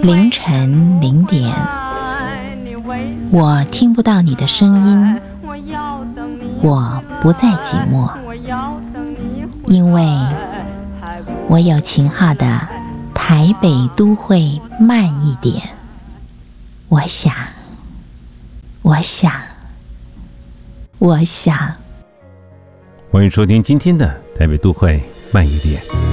凌晨0点，我听不到你的声音，我不再寂寞，因为我有秦昊的台北都会慢一点。我想， 欢迎收听今天的台北都会慢一点。